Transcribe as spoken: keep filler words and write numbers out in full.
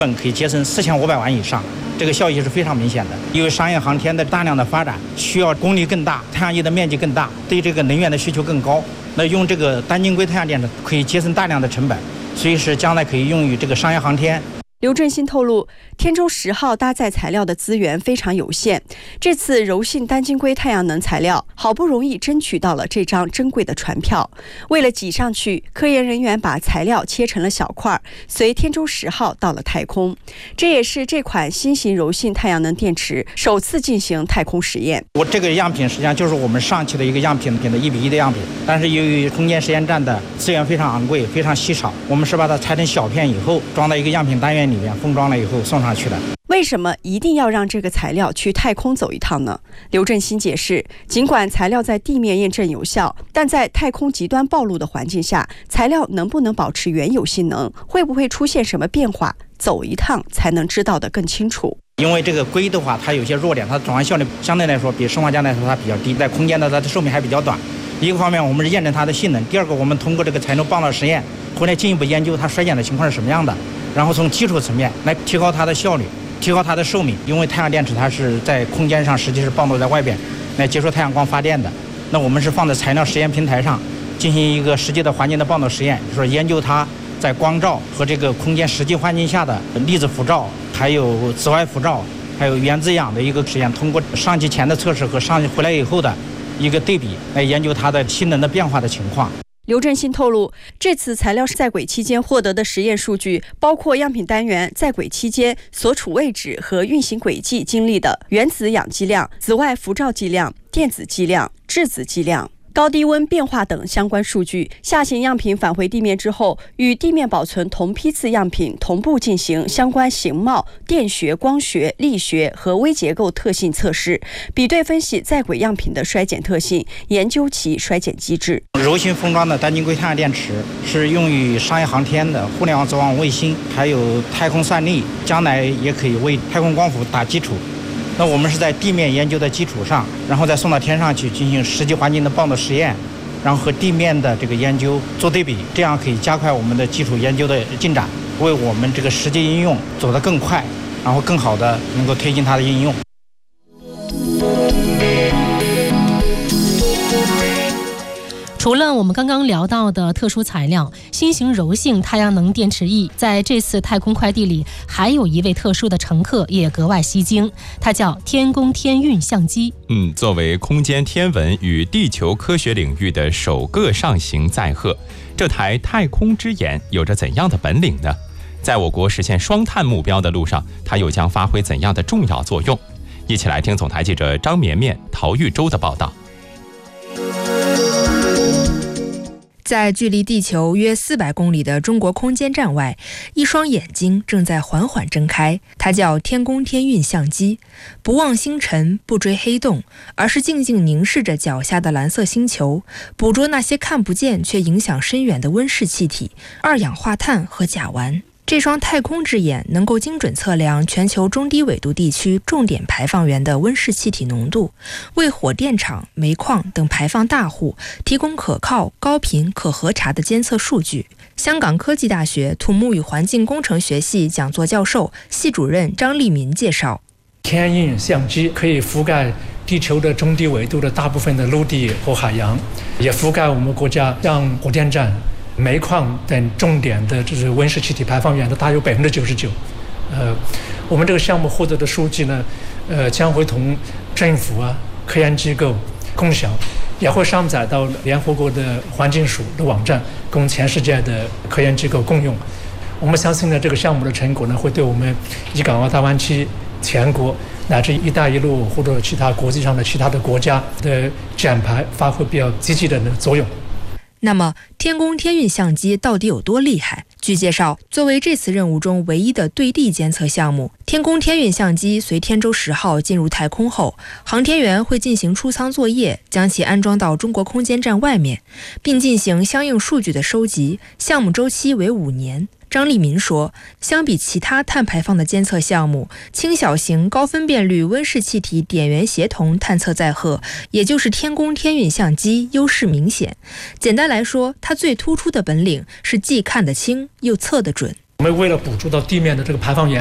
可以节省四千五百万以上，这个效益是非常明显的。因为商业航天的大量的发展，需要功率更大，太阳翼的面积更大，对这个能源的需求更高。那用这个单晶硅太阳电池可以节省大量的成本，所以是将来可以用于这个商业航天。 刘振兴透露，天舟十号搭载材料的资源非常有限，这次柔性单晶硅太阳能材料好不容易争取到了这张珍贵的船票。为了挤上去，科研人员把材料切成了小块，随天舟十号到了太空。这也是这款新型柔性太阳能电池首次进行太空实验。 我这个样品实际上就是我们上期的一个样品品的一比一的样品，但是由于空间实验站的资源非常昂贵，非常稀少，我们是把它拆成小片以后，装到一个样品单元里面，封装了以后送上去的。 为什么一定要让这个材料去太空走一趟呢？刘振兴解释，尽管材料在地面验证有效，但在太空极端暴露的环境下，材料能不能保持原有性能，会不会出现什么变化，走一趟才能知道得更清楚。 因为这个硅的话，它有些弱点，它的转换效率相对来说比砷化镓来说它比较低，在空间的它的寿命还比较短。一个方面我们是验证它的性能，第二个我们通过这个材料棒道实验回来进一步研究它衰减的情况是什么样的，然后从基础层面来提高它的效率，提高它的寿命。因为太阳电池它是在空间上实际是暴露在外边来接受太阳光发电的，那我们是放在材料实验平台上进行一个实际的环境的棒道实验，就是说研究它在光照和这个空间实际环境下的粒子辐照，还有紫外辐照，还有原子氧的一个实验，通过上机前的测试和上机回来以后的一个对比，来研究它的性能的变化的情况。 刘振兴透露，这次材料在轨期间获得的实验数据包括样品单元在轨期间所处位置和运行轨迹经历的原子氧剂量、紫外辐照剂量、电子剂量、质子剂量、高低温变化等相关数据。下行样品返回地面之后，与地面保存同批次样品同步进行相关形貌、电学、光学、力学和微结构特性测试，比对分析在轨样品的衰减特性，研究其衰减机制。 柔性封装的单晶硅太阳电池是用于商业航天的、互联网走网卫星，还有太空算力，将来也可以为太空光伏打基础。那我们是在地面研究的基础上，然后再送到天上去进行实际环境的棒道实验，然后和地面的这个研究做对比，这样可以加快我们的基础研究的进展，为我们这个实际应用走得更快，然后更好的能够推进它的应用。 除了我们刚刚聊到的特殊材料，新型柔性太阳能电池翼在这次太空快递里还有一位特殊的乘客也格外吸睛，他叫天宫天运相机。 嗯，作为空间天文与地球科学领域的首个上行载荷，这台太空之眼有着怎样的本领呢？在我国实现双碳目标的路上，它又将发挥怎样的重要作用？一起来听总台记者张绵绵、陶玉洲的报道。 在距离地球约四百公里的中国空间站外，一双眼睛正在缓缓睁开，它叫天宫天运相机。不望星辰，不追黑洞，而是静静凝视着脚下的蓝色星球，捕捉那些看不见却影响深远的温室气体、二氧化碳和甲烷。这双太空之眼能够精准测量全球中低纬度地区重点排放源的温室气体浓度，为火电厂、煤矿等排放大户提供可靠、高频、可核查的监测数据。香港科技大学土木与环境工程学系讲座教授、系主任张立民介绍， 天运相机可以覆盖地球的中低纬度的大部分的陆地和海洋，也覆盖我们国家像火电站、煤矿等重点的就是温室气体排放源的大约百分之九十九。呃，我们这个项目获得的数据呢，呃，将会同政府啊、科研机构共享，也会上载到联合国的环境署的网站，供全世界的科研机构共用。我们相信呢，这个项目的成果呢，会对我们以港澳大湾区全国乃至“一带一路”或者其他国际上的其他的国家的减排发挥比较积极的作用。 那么天宫天运相机到底有多厉害？据介绍，作为这次任务中唯一的对地监测项目，天宫天运相机随天舟十号进入太空后，航天员会进行出舱作业，将其安装到中国空间站外面，并进行相应数据的收集，项目周期为五年。张立民说，相比其他碳排放的监测项目，轻小型高分辨率温室气体点源协同探测载荷，也就是天宫天运相机优势明显。简单来说，它最突出的本领是既看得清又测得准。 我们为了捕捉到地面的这个排放源，